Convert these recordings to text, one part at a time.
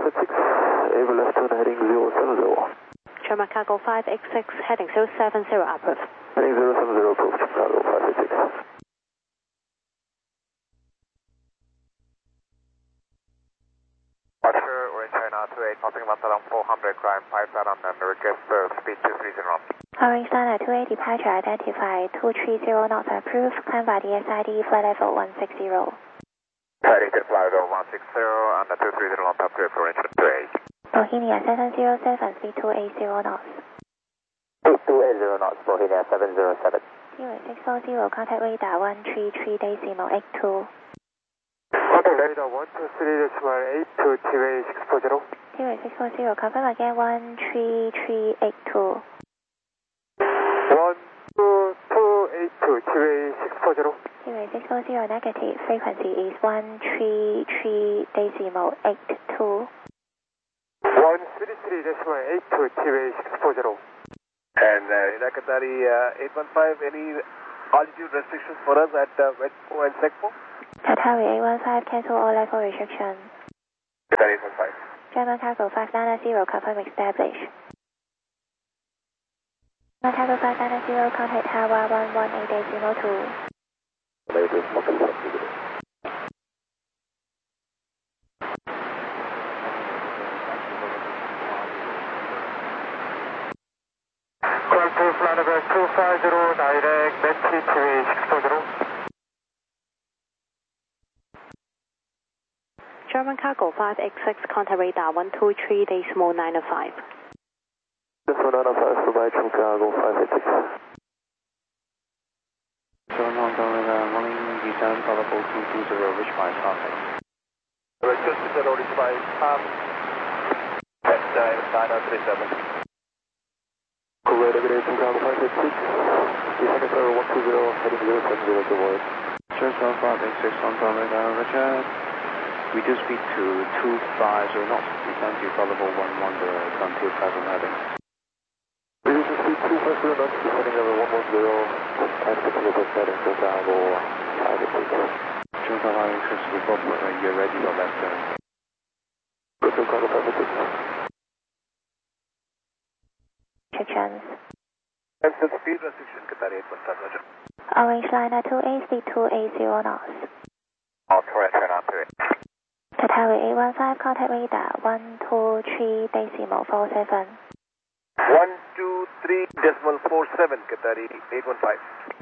586, Ava left turn heading 070. German Cargo 586 heading 070 approved. Heading 070 approved, Cargo 586. Departure, Orange China 28, passing Masalam 400, climb 57 and request speed 230 knots. Orange China 28, departure identified 230 knots approved, climb by the SID, flight level 160. Heading flight level 160 and 230 knots approved, Orange 28. Bohemia 707, speed 280 knots. Speed 280 knots, Bohemia 707. Zero 640, contact radar 133.82. Contact radar 123.82, TWA 640. Zero 640, confirm again 133.82. 12282, TWA 640. Zero 640, negative, frequency is 133.82. 133.82, TWA 640. And Qatari 815, any altitude restrictions for us at Wetpo and Sekpo? Qatari 815, cancel all level restrictions. Qatari 815. German Cargo 590, confirm established. German Cargo 590, contact Tower 118.02. Latest Mobile Subsidy. Flight number 250, direct, Metri TWA 640. German Cargo 586 contact radar 123.905. This 195 provide from Cargo 586. German Hong Kong radar, morning descent, level 220, reach by traffic. Just reach by at 9037. Correct, everyday from Cargo 586. Descending flight 120, heading 070 to void. German 586 Hong Kong radar, Richard. Reduce speed to 250 knots, descend to level 110, come to present heading. Reducing speed 250 knots, descending level 110, and continue to heading for Cargo 586. German 586 report you're ready for left turn. Good to Cargo 586. Restrictions. And the speed restriction, Qatari 815, Roger. Orange Liner 28, speed 280 knots. Correct, turn on to it. Qatari 815, contact radar 123.47. 123.47, Qatari 815.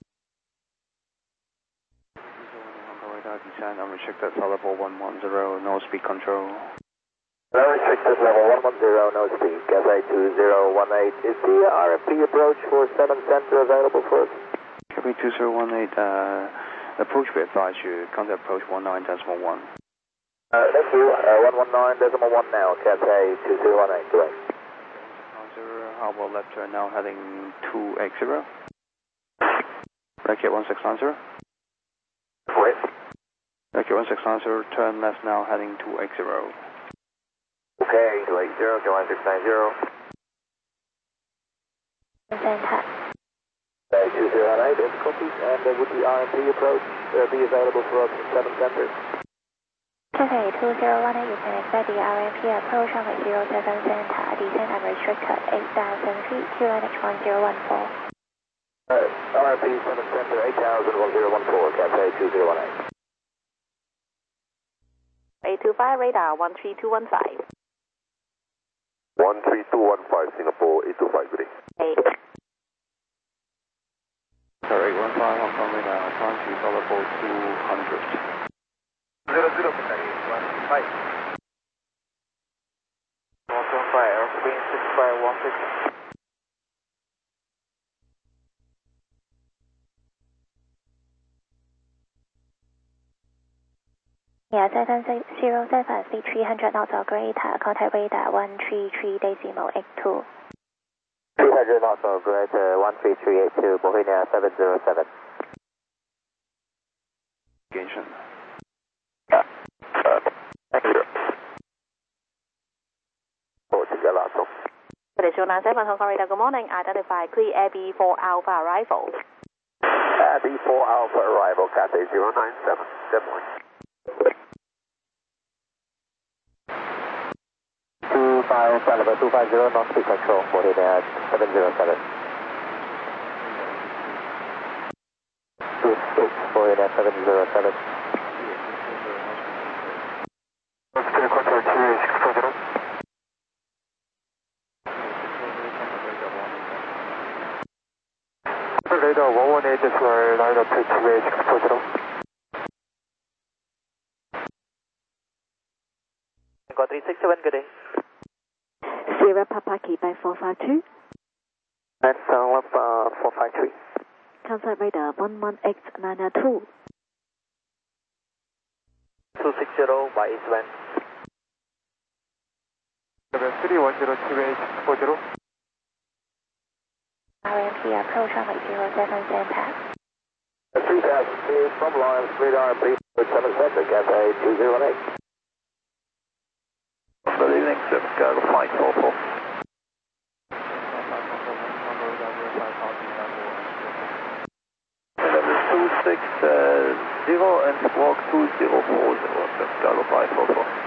Descend unrestricted level 110, no speed control. Unrestricted level 110, no speed, Cathay 2018. Is the RFP approach for 7 center available for us? Copy 2018, approach be advised you contact approach 19.1. Thank you, 119.1 now, Cathay 2018, correct. Harbour left turn now heading 280. Racket 1690. Wait. Racket 1690, turn left now heading 280. Okay, 280, July 690. Center. 2018, that's copies, and would the RMP approach be available for us in 7 centers? Cathay 2018, you can expect the RMP approach on 07 center, descent unrestricted 8,000 feet, QNH 1014. RMP 7 center 8,01014, Cathay 2018. 825 radar 13215. 13215, Singapore 825, good day. Hey. Sorry, 15 Hong Kong radar, climb to level 200. 00, Qatari 135. 125, airspeed 6516. Yeah, 707, speed 300 knots or greater, contact radar 133.82. 300 knots or greater, 13382, Bohemia 707. Engagement. Thank you. British 97 Hong Kong radar, good morning. Identify clear AB 4 Alpha arrival. AB 4 Alpha arrival, Cathay 097. Good morning. Alpha level 250, north speed control, boarded at 707. 26, boarded at 707. Speed control 28640. Radar 118 is where line up to 28640. Got 367, good day. Sierra Papa Quebec 452. That's 453. Contact radar 11892. 260 by eastwind. Level 310 28640. RMP approach runway 07 center. 3000 feet from Lawrence, radar RMP 7 center, Cathay 2018. Good evening, Chicago Flight 44. Level 260 and squawk 2040, Chicago Flight 44.